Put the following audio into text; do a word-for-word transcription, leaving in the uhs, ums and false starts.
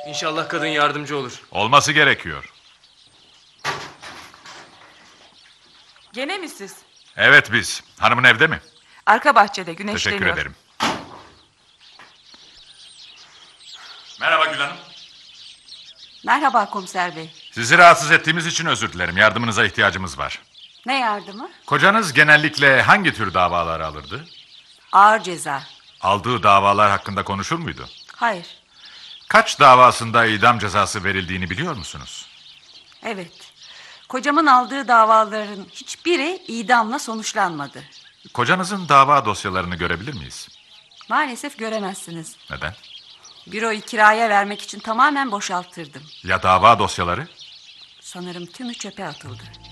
İnşallah kadın yardımcı olur. Olması gerekiyor. Gene mi siz? Evet biz. Hanımın evde mi? Arka bahçede güneşleniyor. Teşekkür ederim. Merhaba Gül Hanım. Merhaba komiser bey. Sizi rahatsız ettiğimiz için özür dilerim. Yardımınıza ihtiyacımız var. Ne yardımı? Kocanız genellikle hangi tür davaları alırdı? Ağır ceza. Aldığı davalar hakkında konuşur muydu? Hayır. Kaç davasında idam cezası verildiğini biliyor musunuz? Evet. Kocamın aldığı davaların hiçbiri idamla sonuçlanmadı. Kocanızın dava dosyalarını görebilir miyiz? Maalesef göremezsiniz. Neden? Büroyu kiraya vermek için tamamen boşalttırdım. Ya dava dosyaları? Sanırım tümü çöpe atıldı.